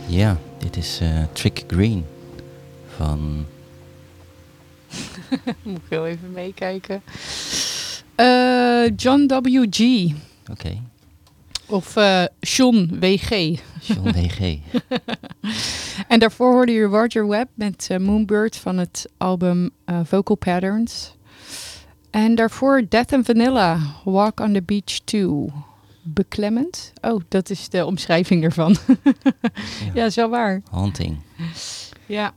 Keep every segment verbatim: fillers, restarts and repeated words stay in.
Ja, dit is uh, Trick Green van... Moet ik heel even meekijken. Uh, John W G. Oké. Okay. Of uh, John W G. John W G. En daarvoor hoorde je Roger Webb met uh, Moonbird van het album uh, Vocal Patterns. En daarvoor Death and Vanilla, Walk on the Beach two. Beklemmend. Oh, dat is de omschrijving ervan. ja. ja, is wel waar. Haunting. Ja.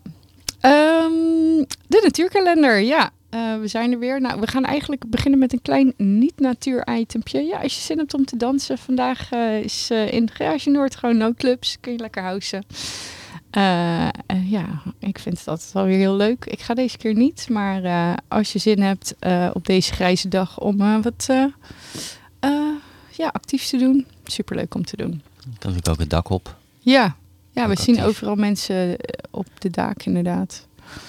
Um, de natuurkalender, ja. Uh, we zijn er weer. Nou, we gaan eigenlijk beginnen met een klein niet-natuur-itempje. Ja, als je zin hebt om te dansen, vandaag uh, is uh, in Garage Noord gewoon no-clubs. Kun je lekker housen. Uh, uh, ja, ik vind het altijd wel weer heel leuk. Ik ga deze keer niet, maar uh, als je zin hebt uh, op deze grijze dag om uh, wat uh, uh, ja, actief te doen, superleuk om te doen. Je kan natuurlijk ook het dak op. Ja, ja we actief. zien overal mensen op de daken inderdaad.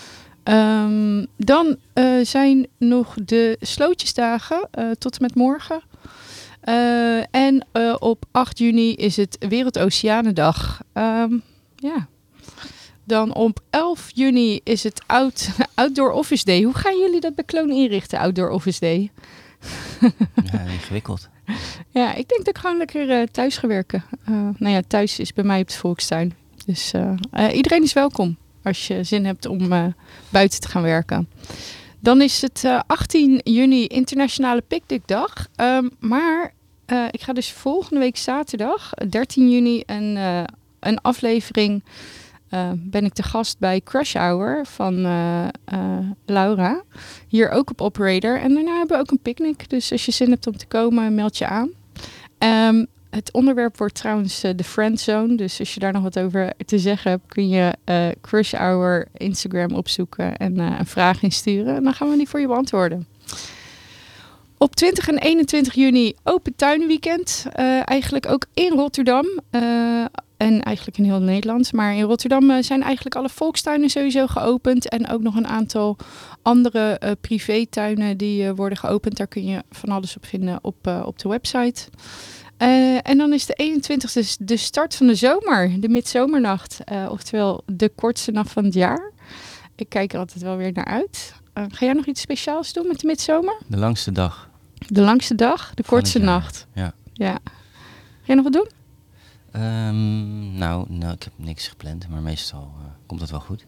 Um, dan uh, zijn nog de slootjesdagen uh, tot en met morgen. Uh, en uh, op acht juni is het Wereldoceanendag. Um, ja. Dan op elf juni is het out, Outdoor Office Day. Hoe gaan jullie dat bij Kloon inrichten, Outdoor Office Day? Ja, ingewikkeld. Ja, ik denk dat ik gewoon lekker uh, thuis ga werken. Uh, nou ja, thuis is bij mij op de Volkstuin. Dus uh, uh, iedereen is welkom als je zin hebt om uh, buiten te gaan werken. Dan is het uh, achttien juni Internationale Picnicdag. Um, maar uh, ik ga dus volgende week zaterdag, dertien juni, een, uh, een aflevering... Uh, ben ik te gast bij Crush Hour van uh, uh, Laura. Hier ook op Operator. En daarna hebben we ook een picknick. Dus als je zin hebt om te komen, meld je aan. Um, het onderwerp wordt trouwens uh, de Friendzone. Dus als je daar nog wat over te zeggen hebt, kun je uh, Crush Hour Instagram opzoeken en uh, een vraag insturen. En dan gaan we die voor je beantwoorden. Op twintig en eenentwintig juni Open Tuinweekend. Uh, eigenlijk ook in Rotterdam. Uh, En eigenlijk in heel Nederland. Maar in Rotterdam zijn eigenlijk alle volkstuinen sowieso geopend. En ook nog een aantal andere uh, privétuinen die uh, worden geopend. Daar kun je van alles op vinden op, uh, op de website. Uh, en dan is de eenentwintigste de start van de zomer. De midzomernacht. Uh, oftewel de kortste nacht van het jaar. Ik kijk er altijd wel weer naar uit. Uh, ga jij nog iets speciaals doen met de midzomer? De langste dag. De langste dag, de kortste nacht. Ja. ja. Ga je nog wat doen? Um, nou, nou, ik heb niks gepland, maar meestal uh, komt het wel goed.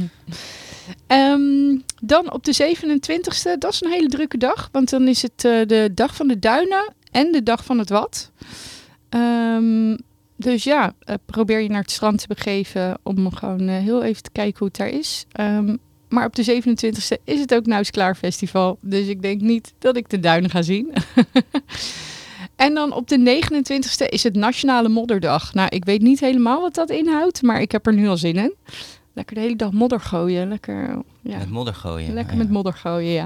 um, dan op de zevenentwintigste, dat is een hele drukke dag. Want dan is het uh, de dag van de duinen en de dag van het wat. Um, dus ja, uh, probeer je naar het strand te begeven om gewoon uh, heel even te kijken hoe het daar is. Um, maar op de zevenentwintigste is het ook Nou is Klaar Festival. Dus ik denk niet dat ik de duinen ga zien. En dan op de negenentwintigste is het Nationale Modderdag. Nou, ik weet niet helemaal wat dat inhoudt, maar ik heb er nu al zin in. Lekker de hele dag modder gooien. Lekker, ja. Met modder gooien. Lekker ah, ja. met modder gooien, ja.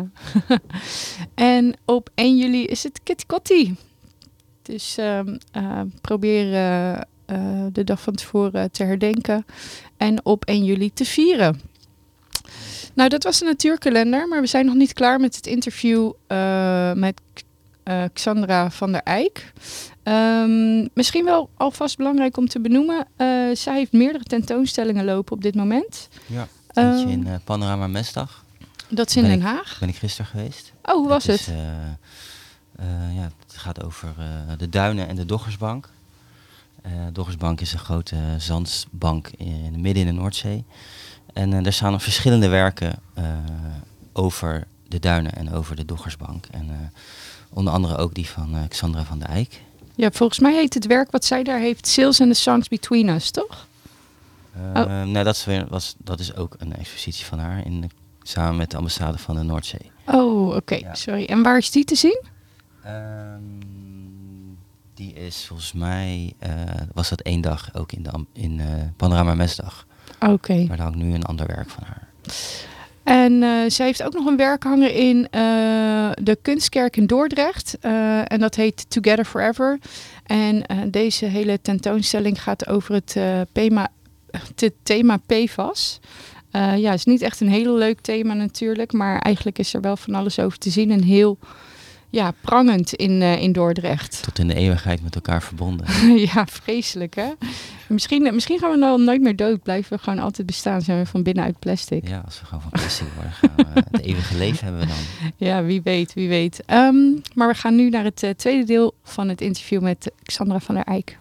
En op één juli is het Kitty Kotti. Dus um, uh, probeer uh, uh, de dag van tevoren te herdenken. En op één juli te vieren. Nou, dat was de natuurkalender, maar we zijn nog niet klaar met het interview uh, met Uh, Xandra van der Eyck. Um, misschien wel alvast belangrijk om te benoemen. Uh, zij heeft meerdere tentoonstellingen lopen op dit moment. Ja, eentje uh, in uh, Panorama Mesdag. Dat is in ben Den ik, Haag. Ben ik gisteren geweest. Oh, hoe was het? het? Is, uh, uh, ja, het gaat over uh, de duinen en de Doggersbank. Uh, Doggersbank is een grote zandbank in, midden in de Noordzee. En uh, daar staan nog verschillende werken uh, over de duinen en over de Doggersbank. En uh, onder andere ook die van uh, Xandra van der Eyck. Ja, volgens mij heet het werk wat zij daar heeft Sails and the Songs Between Us, toch? Uh, oh. Nee, dat is, weer, was, dat is ook een expositie van haar, in de, samen met de ambassade van de Noordzee. Oh, oké, okay. ja. Sorry. En waar is die te zien? Um, die is volgens mij, uh, was dat één dag ook in, de, in uh, Panorama Mesdag. Oké. Okay. Maar dan hangt nu een ander werk van haar. En uh, zij heeft ook nog een werk hangen in uh, de Kunstkerk in Dordrecht. Uh, en dat heet Together Forever. En uh, deze hele tentoonstelling gaat over het, uh, thema, het thema P F A S. Uh, ja, het is niet echt een heel leuk thema natuurlijk. Maar eigenlijk is er wel van alles over te zien. En heel ja, prangend in, uh, in Dordrecht. Tot in de eeuwigheid met elkaar verbonden. Ja, vreselijk hè. Misschien, misschien gaan we nou nooit meer dood. Blijven we gewoon altijd bestaan. Zijn we van binnenuit plastic. Ja, als we gewoon van plastic worden, gaan we het eeuwige leven hebben we dan. Ja, wie weet, wie weet. Um, maar we gaan nu naar het uh, tweede deel van het interview met Xandra van der Eyck.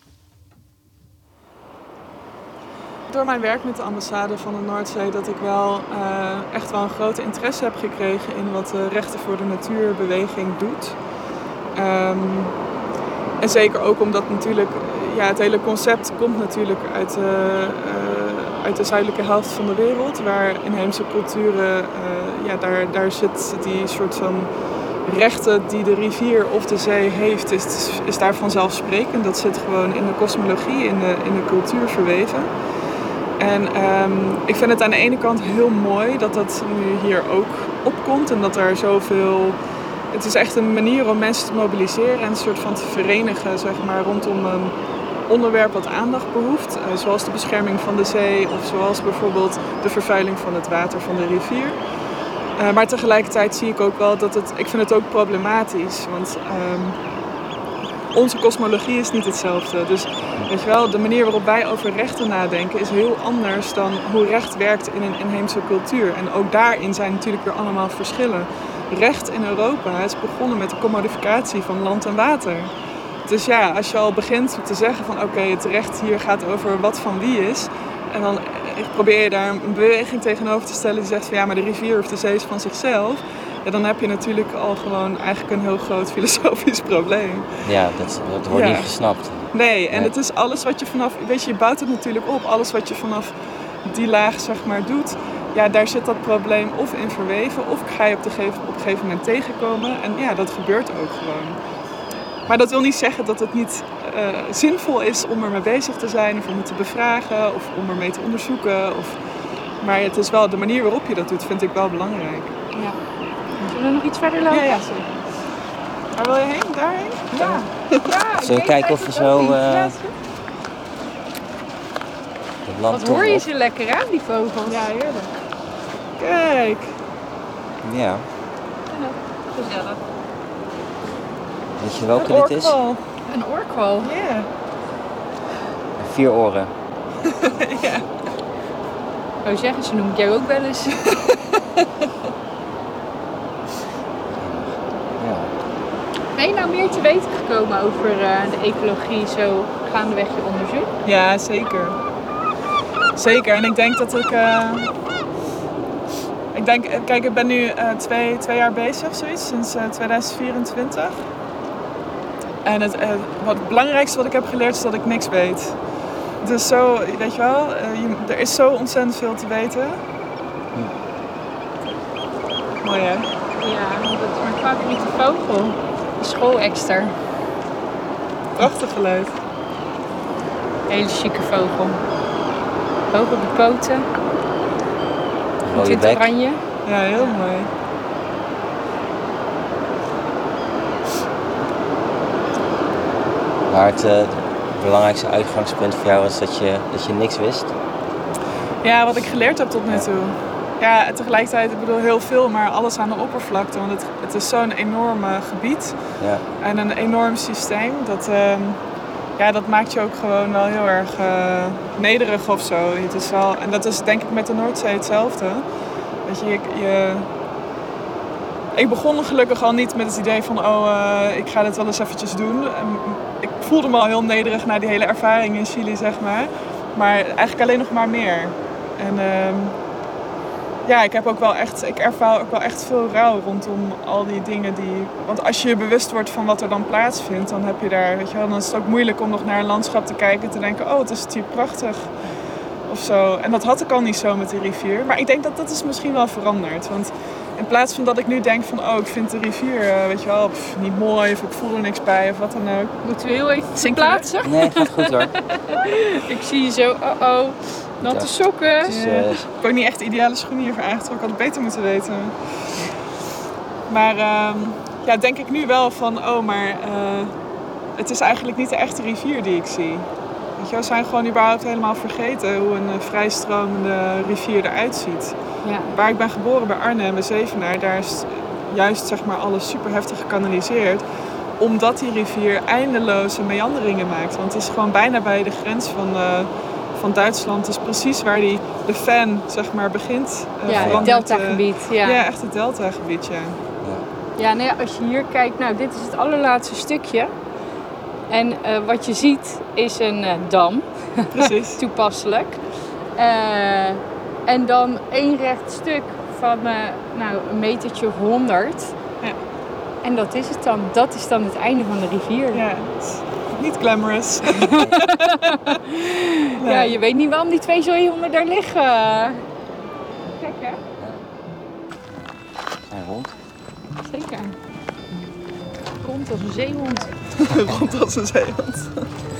Door mijn werk met de ambassade van de Noordzee dat ik wel uh, echt wel een grote interesse heb gekregen in wat de Rechten voor de Natuurbeweging doet. Um, en zeker ook omdat natuurlijk, ja, het hele concept komt natuurlijk uit de, uh, uit de zuidelijke helft van de wereld, waar inheemse culturen, uh, ja, daar, daar zit die soort van rechten die de rivier of de zee heeft, is, is daar vanzelfsprekend. Dat zit gewoon in de kosmologie, in de, in de cultuur verweven. En um, ik vind het aan de ene kant heel mooi dat dat nu hier ook opkomt en dat er zoveel... Het is echt een manier om mensen te mobiliseren en een soort van te verenigen, zeg maar, rondom een onderwerp wat aandacht behoeft. Uh, zoals de bescherming van de zee of zoals bijvoorbeeld de vervuiling van het water van de rivier. Uh, maar tegelijkertijd zie ik ook wel dat het... Ik vind het ook problematisch, want... Um, Onze kosmologie is niet hetzelfde. Dus weet je wel, de manier waarop wij over rechten nadenken is heel anders dan hoe recht werkt in een inheemse cultuur. En ook daarin zijn natuurlijk weer allemaal verschillen. Recht in Europa is begonnen met de commodificatie van land en water. Dus ja, als je al begint te zeggen van oké, okay, het recht hier gaat over wat van wie is. En dan probeer je daar een beweging tegenover te stellen die zegt van ja, maar de rivier of de zee is van zichzelf. Ja, dan heb je natuurlijk al gewoon eigenlijk een heel groot filosofisch probleem. Ja, dat, dat wordt ja. niet gesnapt. Nee, en nee. het is alles wat je vanaf... Weet je, je bouwt het natuurlijk op. Alles wat je vanaf die laag, zeg maar, doet. Ja, daar zit dat probleem of in verweven. Of ga je op, de gegeven, op een gegeven moment tegenkomen. En ja, dat gebeurt ook gewoon. Maar dat wil niet zeggen dat het niet uh, zinvol is om ermee bezig te zijn. Of om het te bevragen. Of om ermee te onderzoeken. Of... Maar het is wel de manier waarop je dat doet, vind ik wel belangrijk. Ja. Zullen we nog iets verder lopen? Ja, ja, zeker. Waar wil je heen? Daarheen? Ja. ja Zullen we kijken of we zo... Uh, Wat hoor je ze lekker, hè, die vogels? Ja, heerlijk. Kijk. Ja. Gezellig. Weet je welke een dit is? Een oorkwal. Ja. Yeah. Vier oren. Ja. Ik wou zeggen, ze noemt jou ook wel eens. Ben je nou meer te weten gekomen over uh, de ecologie zo gaandeweg je onderzoek? Ja, zeker. Zeker. En ik denk dat ik... Uh, ik denk, kijk, ik ben nu uh, twee, twee jaar bezig, zoiets, sinds uh, tweeduizend vierentwintig. En het, uh, wat het belangrijkste wat ik heb geleerd is dat ik niks weet. Dus zo, weet je wel, uh, je, er is zo ontzettend veel te weten. Hm. Mooi hè? Ja, dat is mijn favoriete vogel. De schoolekster. Prachtig geluid. Hele chique vogel. Hoog op de poten. Rode in het oranje. Ja, heel mooi. Maar het uh, belangrijkste uitgangspunt voor jou was dat je, dat je niks wist? Ja, wat ik geleerd heb tot nu toe. Ja, tegelijkertijd, ik bedoel heel veel, maar alles aan de oppervlakte. Want het, het is zo'n enorm uh, gebied ja. en een enorm systeem. Dat, uh, ja, dat maakt je ook gewoon wel heel erg uh, nederig of zo. Het is wel, en dat is denk ik met de Noordzee hetzelfde. Weet je, je, je ik begon gelukkig al niet met het idee van, oh, uh, ik ga dit wel eens eventjes doen. En ik voelde me al heel nederig na die hele ervaring in Chili, zeg maar. Maar eigenlijk alleen nog maar meer. En... Uh, Ja, ik heb ook wel echt, ik ervaar ook wel echt veel rouw rondom al die dingen die... Want als je je bewust wordt van wat er dan plaatsvindt, dan heb je daar, weet je wel, dan is het ook moeilijk om nog naar een landschap te kijken en te denken, oh, het is hier prachtig. Of zo. En dat had ik al niet zo met de rivier. Maar ik denk dat dat is misschien wel veranderd. Want in plaats van dat ik nu denk van, oh, ik vind de rivier, uh, weet je wel, pff, niet mooi of ik voel er niks bij of wat dan ook. Moeten we heel even plaatsen? Nee, gaat goed hoor. Ik zie je zo, oh oh. Natte sokken. Dus, uh, ik heb ook niet echt de ideale schoenen hiervoor aangetrokken. Ik had het beter moeten weten. Maar uh, ja, denk ik nu wel van, oh, maar uh, het is eigenlijk niet de echte rivier die ik zie. Weet je, we zijn gewoon überhaupt helemaal vergeten hoe een uh, vrijstromende rivier eruit ziet. Ja. Waar ik ben geboren bij Arnhem, bij Zevenaar, daar is juist zeg maar alles super heftig gekanaliseerd. omdat die rivier eindeloze meanderingen maakt. Want het is gewoon bijna bij de grens van, uh, van Duitsland. Dus precies waar die, de Fan zeg maar, begint. Uh, ja, het deltagebied. Uh, ja. ja, echt het deltagebied, ja. Ja, nou ja, als je hier kijkt, nou dit is het allerlaatste stukje. En uh, wat je ziet is een uh, dam. Precies. Toepasselijk. Uh, en dan één recht stuk van uh, nou, een metertje of honderd. Ja. En dat is het dan. Dat is dan het einde van de rivier. Ja, het is niet glamorous. Nee. Ja, je weet niet waarom die twee zeehonden daar liggen. Gek, hè? Zijn rond. Zeker. Rond als een zeehond. Rond als een zeehond.